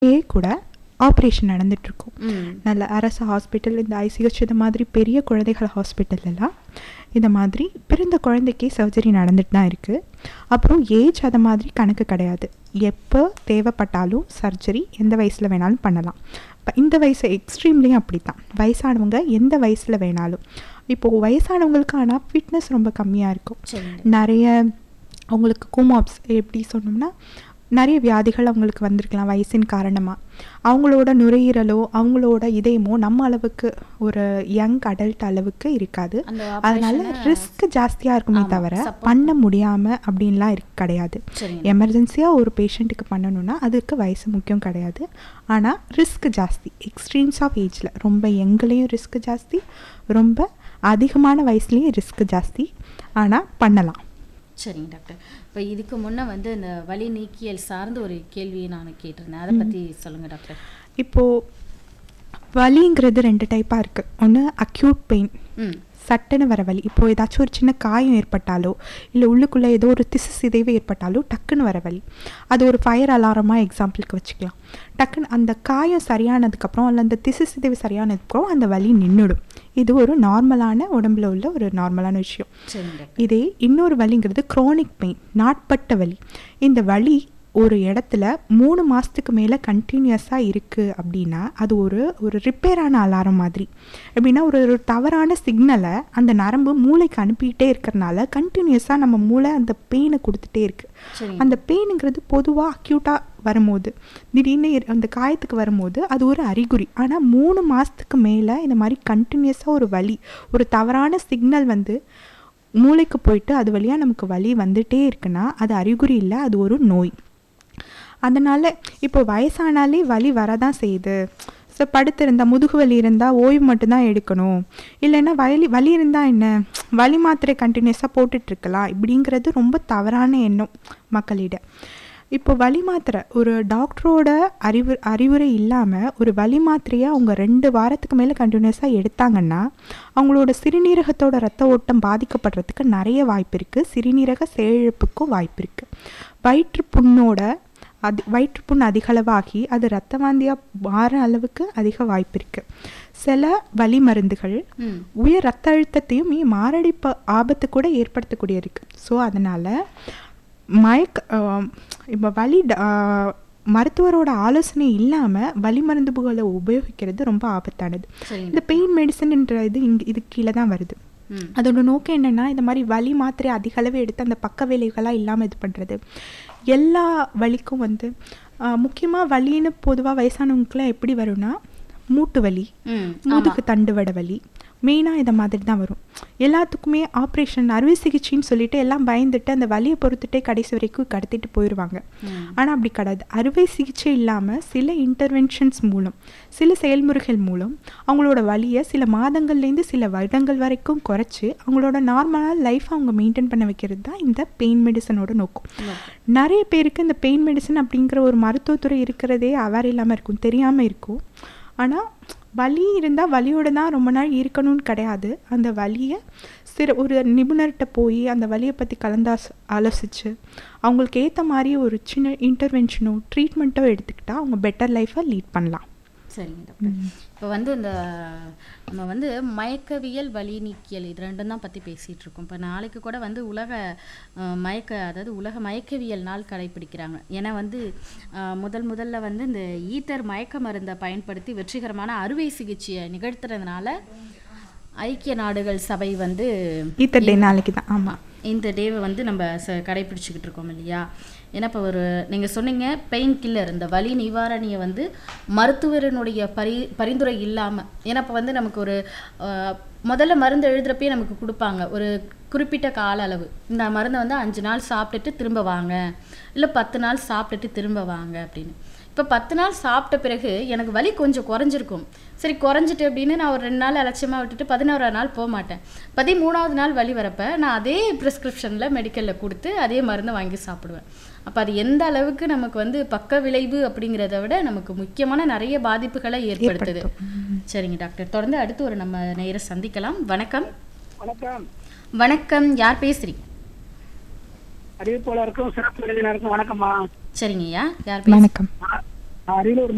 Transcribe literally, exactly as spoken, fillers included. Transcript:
ஏ கூட ஆப்ரேஷன் நடந்துட்டுருக்கும். ம். நல்ல அரசு ஹாஸ்பிட்டல், இந்த ஐசிஹெச் இந்த மாதிரி பெரிய குழந்தைகள் ஹாஸ்பிட்டல்லாம் இந்த மாதிரி பிறந்த குழந்தைக்கே சர்ஜரி நடந்துட்டு தான் இருக்குது. அப்புறம் ஏஜ் அதை மாதிரி கணக்கு கிடையாது. எப்போ தேவைப்பட்டாலும் சர்ஜரி எந்த வயசில் வேணாலும் பண்ணலாம். இப்போ இந்த வயசு எக்ஸ்ட்ரீம்லேயும் அப்படி தான். வயசானவங்க எந்த வயசில் வேணாலும். இப்போது வயசானவங்களுக்கு ஆனால் ஃபிட்னஸ் ரொம்ப கம்மியாக இருக்கும். சரி. நிறைய அவங்களுக்கு கோமாப்ஸ் எப்படி சொன்னோம்னா நிறைய வியாதிகள் அவங்களுக்கு வந்திருக்கலாம் வயசின் காரணமாக. அவங்களோட நுரையீரலோ அவங்களோட இதயமோ நம்ம அளவுக்கு ஒரு யங் அடல்ட் அளவுக்கு இருக்காது. அந்த அதனால operation-அ ரிஸ்க் ஜாஸ்தியாக இருக்குமே ஆமா, தவிர support பண்ண முடியாமல் அப்படின்லாம் இருக்கு கிடையாது. சரிங்க. எமர்ஜென்சியாக ஒரு பேஷண்ட்டுக்கு பண்ணணும்னா அதுக்கு வயசு முக்கியம் கிடையாது. ஆனால் ரிஸ்க் ஜாஸ்தி. எக்ஸ்ட்ரீம்ஸ் ஆஃப் ஏஜில் ரொம்ப யங்லேயும் ரிஸ்க் ஜாஸ்தி, ரொம்ப அதிகமான வயசுலேயும் ரிஸ்க் ஜாஸ்தி. ஆனால் பண்ணலாம். சரிங்க டாக்டர். இப்போ இதுக்கு முன்னே வந்து இந்த வலி நீக்கியல் சார்ந்த ஒரு கேள்வியை நான் கேட்டிருந்தேன். அதை பற்றி சொல்லுங்கள் டாக்டர். இப்போது வலிங்கிறது ரெண்டு டைப்பாக இருக்குது. ஒன்று அக்யூட் பெயின், ம். சட்டுன்னு வர வலி. இப்போது ஏதாச்சும் ஒரு சின்ன காயம் ஏற்பட்டாலோ இல்லை உள்ளுக்குள்ளே ஏதோ ஒரு திசு சிதைவு ஏற்பட்டாலோ டக்குன்னு வர வலி. அது ஒரு ஃபயர் அலாரமாக எக்ஸாம்பிளுக்கு வச்சுக்கலாம். டக்குன்னு அந்த காயம் சரியானதுக்கப்புறம் இல்லை அந்த திசு சிதைவு சரியானதுக்கப்புறம் அந்த வலி நின்றுடும். இது ஒரு நார்மலான உடம்புல உள்ள ஒரு நார்மலான விஷயம். சரிங்க டாக்டர். இதே இன்னொரு வலிங்கிறது க்ரானிக் பெயின், நாட்பட்ட வலி. இந்த வலி ஒரு இடத்துல மூணு மாதத்துக்கு மேலே கண்டினியூஸாக இருக்குது அப்படின்னா அது ஒரு ஒரு ரிப்பேரான அலாரம் மாதிரி. எப்படின்னா ஒரு ஒரு தவறான சிக்னலை அந்த நரம்பு மூளைக்கு அனுப்பிக்கிட்டே இருக்கிறனால கண்டினியூஸாக நம்ம மூளை அந்த பெயினை கொடுத்துட்டே இருக்குது. சரிங்க. அந்த பெயினுங்கிறது பொதுவாக அக்யூட்டாக வரும்போது, திடீர்னு இரு- அந்த காயத்துக்கு வரும்போது அது ஒரு அறிகுறி. ஆனால் மூணு மாதத்துக்கு மேலே இந்த மாதிரி கண்டினியூஸாக ஒரு வலி, ஒரு தவறான சிக்னல் வந்து மூளைக்கு போயிட்டு அது வழியாக நமக்கு வலி வந்துட்டே இருக்குன்னா அது அறிகுறி இல்லை, அது ஒரு நோய். அதனால் இப்போ வயசானாலே வலி வரதான் செய்யுது. ஸோ படுத்திருந்தால் முதுகு வலி இருந்தால் ஓய்வு மட்டும்தான் எடுக்கணும், இல்லைன்னா வலி வலி இருந்தால் என்ன வலி மாத்திரை கண்டினியூஸாக போட்டுட்ருக்கலாம், இப்படிங்கிறது ரொம்ப தவறான எண்ணம் மக்களிட. இப்போ வலி மாத்திரை ஒரு டாக்டரோட அறிவு அறிவுரை இல்லாமல் ஒரு வலி மாத்திரையை அவங்க ரெண்டு வாரத்துக்கு மேலே கண்டினியூஸாக எடுத்தாங்கன்னா அவங்களோட சிறுநீரகத்தோட ரத்த ஓட்டம் பாதிக்கப்படுறதுக்கு நிறைய வாய்ப்பு இருக்குது. சிறுநீரக செயலிழப்புக்கும் வாய்ப்பு இருக்குது. வயிற்றுப்புண்ணோட அது வயிற்றுப்புண் அதிகளவாகி அது ரத்த வாந்தியாக மாற அளவுக்கு அதிக வாய்ப்பு இருக்குது. சில வலி மருந்துகள் ம். உயர் ரத்த அழுத்தத்தையும் மீ- மாரடைப்பு ஆபத்து கூட ஏற்படுத்தக்கூடிய இருக்குது. ஸோ அதனால் மயக்க இப்போ வலி ட- ஆஹ் மருத்துவரோட ஆலோசனை இல்லாமல் வலி மருந்துகளை உபயோகிக்கிறது ரொம்ப ஆபத்தானது. சரிங்க. இந்த பெயின் மெடிசன்ன்ற இது இங்கே இது கீழே தான் வருது. ம். அதோட நோக்கம் என்னென்னா இந்த மாதிரி வலி மாத்திரை அதிக அளவு எடுத்து அந்த பக்க விளைவுகளாக இல்லாமல் இது பண்ணுறது. எல்லா வலிக்கும் வந்து முக்கியமாக வலின்னு பொதுவாக வயசானவங்களுக்குலாம் எப்படி வரும்னா மூட்டு வலி, ம். முதுகு தண்டுவட வலி, மெயினாக இதை மாதிரி தான் வரும். எல்லாத்துக்குமே ஆப்ரேஷன் அறுவை சிகிச்சைன்னு சொல்லிட்டு எல்லாம் பயந்துட்டு அந்த வலியை பொறுத்துட்டே கடைசி வரைக்கும் கடத்திட்டு போயிடுவாங்க. ம். ஆனால் அப்படி கிடையாது. அறுவை சிகிச்சை இல்லாமல் சில இன்டர்வென்ஷன்ஸ் மூலம், சில செயல்முறைகள் மூலம் அவங்களோட வலியை சில மாதங்கள்லேருந்து சில வருடங்கள் வரைக்கும் குறைச்சி அவங்களோட நார்மலான லைஃப் அவங்க மெயின்டைன் பண்ண வைக்கிறது தான் இந்த பெயின் மெடிசனோட நோக்கம். நிறைய பேருக்கு இந்த பெயின் மெடிசன் அப்படிங்கிற ஒரு மருத்துவத்துறை இருக்கிறதே அவேர் இல்லாமல் இருக்கும், தெரியாமல் இருக்கும். ஆனால் வலி இருந்தால் வலியோடு தான் ரொம்ப நாள் இருக்கணும்னு கிடையாது. அந்த வலியை சிறு ஒரு நிபுணர்கிட்ட போய் அந்த வலியை பற்றி கலந்தாஸ் ஆலோசித்து அவங்களுக்கு ஏற்ற மாதிரி ஒரு சின்ன இன்டர்வென்ஷனோ ட்ரீட்மெண்ட்டோ எடுத்துக்கிட்டால் அவங்க பெட்டர் லைஃப்பை லீட் பண்ணலாம். சரிங்க டாக்டர். இப்போ வந்து இந்த நம்ம வந்து மயக்கவியல் வலி நீக்கியல் இது ரெண்டும் தான் பற்றி பேசிகிட்டு இருக்கோம். இப்போ நாளைக்கு கூட வந்து உலக அஹ், மயக்க அதாவது உலக மயக்கவியல் நாள் கடைப்பிடிக்கிறாங்க. ஏன்னா வந்து அஹ், முதல் முதல்ல வந்து இந்த ஈத்தர் மயக்க மருந்தை பயன்படுத்தி வெற்றிகரமான அறுவை சிகிச்சையை நிகழ்த்துறதுனால ஐக்கிய நாடுகள் சபை வந்து ஈத்தர் டே நாளைக்கு தான். ஆமாம். இந்த டேவை வந்து நம்ம ச கடைப்பிடிச்சிக்கிட்டு இருக்கோம் இல்லையா? ஏன்னா இப்போ ஒரு நீங்கள் சொன்னீங்க பெயின் கில்லர், இந்த வலி நிவாரணியை வந்து மருத்துவரினுடைய பரி பரிந்துரை இல்லாமல், ஏன்னா இப்போ வந்து நமக்கு ஒரு அஹ், முதல்ல மருந்து எழுதுகிறப்பே நமக்கு கொடுப்பாங்க ஒரு குறிப்பிட்ட கால அளவு. இந்த மருந்தை வந்து அஞ்சு நாள் சாப்பிட்டுட்டு திரும்ப வாங்க, இல்லை பத்து நாள் சாப்பிட்டுட்டு திரும்ப வாங்க அப்படின்னு. இப்போ பத்து நாள் சாப்பிட்ட பிறகு எனக்கு வலி கொஞ்சம் குறைஞ்சிருக்கும். சரி குறைஞ்சிட்டு அப்படின்னு நான் ஒரு ரெண்டு நாள் அலட்சியமாக விட்டுட்டு பதினோராவது நாள் போக மாட்டேன். பதிமூணாவது நாள் வலி வரப்போ நான் அதே ப்ரிஸ்கிரிப்ஷனில் மெடிக்கலில் கொடுத்து அதே மருந்தை வாங்கி சாப்பிடுவேன். அப்போ அது எந்த அளவுக்கு நமக்கு வந்து பக்க விளைவு அப்படிங்கிறத விட நமக்கு முக்கியமான நிறைய பாதிப்புகளை ஏற்படுத்துது. சரிங்க டாக்டர், தொடர்ந்து அடுத்து ஒரு நம்ம நேயரை சந்திக்கலாம். வணக்கம். வணக்கம். வணக்கம், யார் பேசுறீங்க? அறிவிப்பாளருக்கும் சிறப்பு விருந்தினருக்கும் வணக்கம்மா. சரிங்கய்யா, யார் பேசுறீங்க? வணக்கம். நான் அரியலூர்